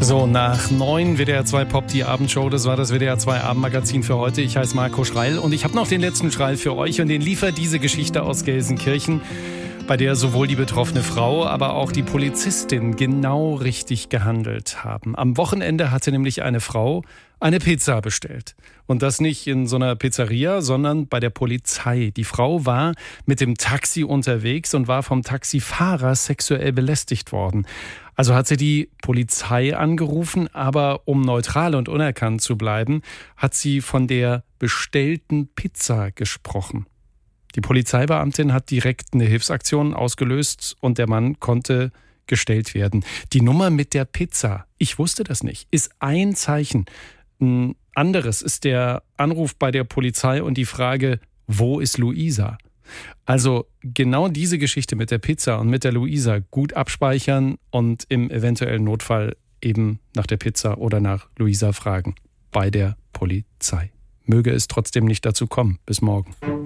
So, nach 9 WDR 2 Pop, die Abendshow, das war das WDR 2 Abendmagazin für heute. Ich heiße Marco Schreil und ich habe noch den letzten Schreil für euch und den liefert diese Geschichte aus Gelsenkirchen, bei der sowohl die betroffene Frau, aber auch die Polizistin genau richtig gehandelt haben. Am Wochenende hatte nämlich eine Frau eine Pizza bestellt. Und das nicht in so einer Pizzeria, sondern bei der Polizei. Die Frau war mit dem Taxi unterwegs und war vom Taxifahrer sexuell belästigt worden. Also hat sie die Polizei angerufen, aber um neutral und unerkannt zu bleiben, hat sie von der bestellten Pizza gesprochen. Die Polizeibeamtin hat direkt eine Hilfsaktion ausgelöst und der Mann konnte gestellt werden. Die Nummer mit der Pizza, ich wusste das nicht, ist ein Zeichen. Ein anderes ist der Anruf bei der Polizei und die Frage, wo ist Luisa? Also genau diese Geschichte mit der Pizza und mit der Luisa gut abspeichern und im eventuellen Notfall eben nach der Pizza oder nach Luisa fragen bei der Polizei. Möge es trotzdem nicht dazu kommen. Bis morgen.